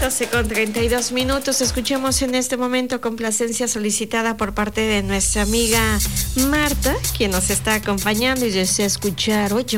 12:32. Escuchemos en este momento complacencia solicitada por parte de nuestra amiga Marta, quien nos está acompañando y desea escuchar. Oye,